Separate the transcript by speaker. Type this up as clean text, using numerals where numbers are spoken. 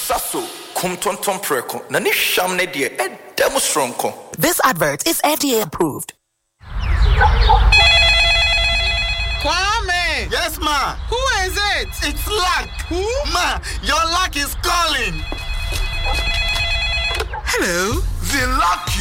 Speaker 1: Sasso, kum tonton preko, nani sham ne die, demonstronko.
Speaker 2: This advert is FDA approved.
Speaker 3: Kwame!
Speaker 4: Yes, ma.
Speaker 3: Who is it?
Speaker 4: It's Luck.
Speaker 3: Who?
Speaker 4: Ma, your luck is calling.
Speaker 3: Hello?